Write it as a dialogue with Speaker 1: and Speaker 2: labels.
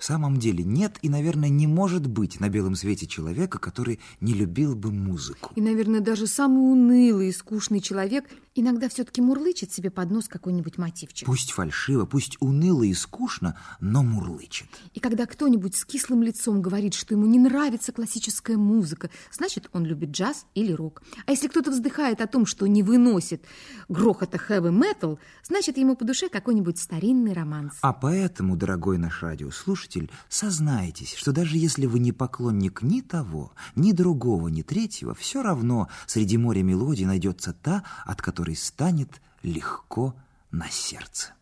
Speaker 1: самом деле нет и, наверное, не может быть на белом свете человека, который не любил бы музыку.
Speaker 2: И, наверное, даже самый унылый и скучный человек иногда все-таки мурлычет себе под нос какой-нибудь мотивчик.
Speaker 1: Пусть фальшиво, пусть уныло и скучно, но мурлычет.
Speaker 2: И когда кто-нибудь с кислым лицом говорит, что ему не нравится классическая музыка, значит, он любит джаз или рок. А если кто-то вздыхает о том, что не выносит грохота хэви-метал, значит, ему по душе какой-нибудь старинный романс.
Speaker 1: А поэтому, дорогой наш радиослушатель, сознайтесь, что даже если вы не поклонник ни того, ни другого, ни третьего, все равно среди моря мелодий найдется та, от которой станет легко на сердце.